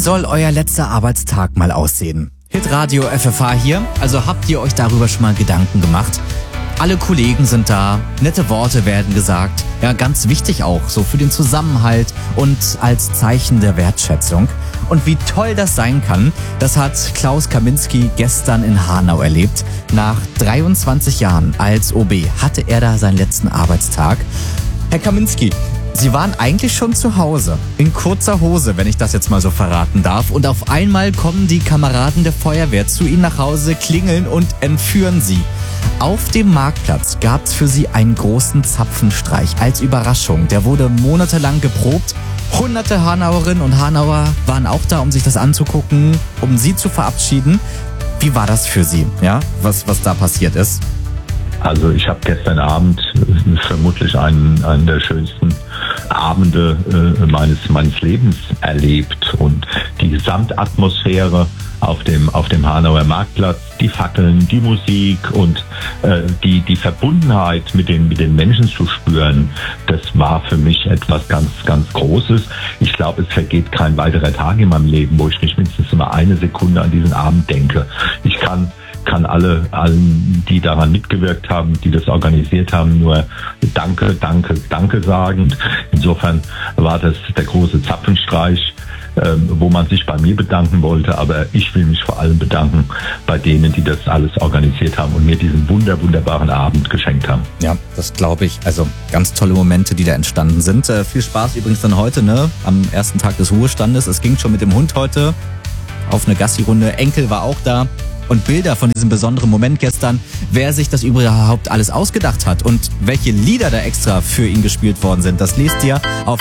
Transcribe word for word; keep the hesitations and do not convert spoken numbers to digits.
soll euer letzter Arbeitstag mal aussehen? Hitradio F F H hier, also habt ihr euch darüber schon mal Gedanken gemacht? Alle Kollegen sind da, nette Worte werden gesagt, ja ganz wichtig auch, so für den Zusammenhalt und als Zeichen der Wertschätzung. Und wie toll das sein kann, das hat Klaus Kaminski gestern in Hanau erlebt. Nach dreiundzwanzig Jahren als O B hatte er da seinen letzten Arbeitstag. Herr Kaminski, Sie waren eigentlich schon zu Hause, in kurzer Hose, wenn ich das jetzt mal so verraten darf. Und auf einmal kommen die Kameraden der Feuerwehr zu Ihnen nach Hause, klingeln und entführen Sie. Auf dem Marktplatz gab es für Sie einen großen Zapfenstreich als Überraschung. Der wurde monatelang geprobt. Hunderte Hanauerinnen und Hanauer waren auch da, um sich das anzugucken, um Sie zu verabschieden. Wie war das für Sie, ja, was, was da passiert ist? Also ich habe gestern Abend vermutlich einen, einen der schönsten Abende äh, meines, meines Lebens erlebt. Und die Gesamtatmosphäre auf dem, auf dem Hanauer Marktplatz, die Fackeln, die Musik und äh, die, die Verbundenheit mit den, mit den Menschen zu spüren, das war für mich etwas ganz, ganz Großes. Ich glaube, es vergeht kein weiterer Tag in meinem Leben, wo ich nicht mindestens immer eine Sekunde an diesen Abend denke. Ich kann kann alle, allen, die daran mitgewirkt haben, die das organisiert haben, nur Danke, Danke, Danke sagen. Insofern war das der große Zapfenstreich, ähm, wo man sich bei mir bedanken wollte, aber ich will mich vor allem bedanken bei denen, die das alles organisiert haben und mir diesen wunder, wunderbaren Abend geschenkt haben. Ja, das glaube ich. Also ganz tolle Momente, die da entstanden sind. Äh, viel Spaß übrigens dann heute, ne? Am ersten Tag des Ruhestandes. Es ging schon mit dem Hund heute auf eine Gassi-Runde. Enkel war auch da. Und Bilder von diesem besonderen Moment gestern, wer sich das überhaupt alles ausgedacht hat und welche Lieder da extra für ihn gespielt worden sind, das lest ihr auf